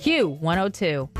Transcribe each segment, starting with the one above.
Q102.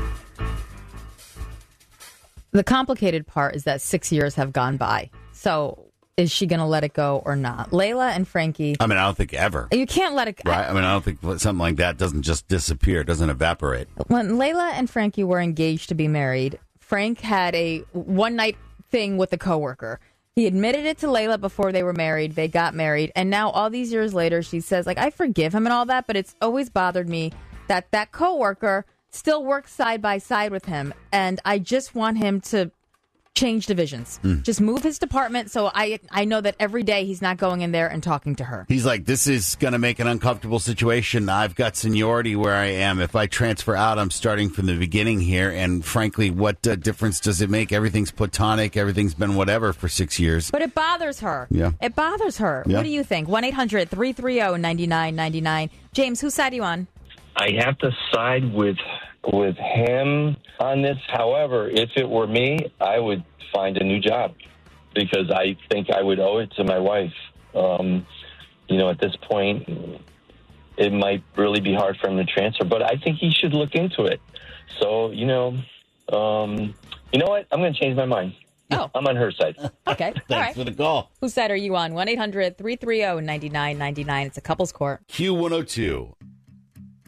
The complicated part is that 6 years have gone by. So is she going to let it go or not? Layla and Frankie. I mean, I don't think ever. You can't let it go. Right? I mean, I don't think something like that doesn't just disappear, doesn't evaporate. When Layla and Frankie were engaged to be married, Frank had a one-night thing with a coworker. He admitted it to Layla before they were married. They got married. And now all these years later, she says, like, I forgive him and all that, but it's always bothered me that that coworker still works side by side with him. And I just want him to change divisions. Just move his department so I know that every day he's not going in there and talking to her. He's like, this is going to make an uncomfortable situation. I've got seniority where I am. If I transfer out, I'm starting from the beginning here. And frankly, what difference does it make? Everything's platonic. Everything's been whatever for 6 years. But it bothers her. Yeah. It bothers her. Yeah. What do you think? 1-800-330-9999. James, whose side are you on? I have to side with him on this. However, if it were me, I would find a new job because I think I would owe it to my wife. At this point, it might really be hard for him to transfer, but I think he should look into it. So, you know what? I'm going to change my mind. Oh. I'm on her side. Okay. All right. Thanks for the call. Whose side are you on? 1-800-330-9999. It's a couples court. Q102.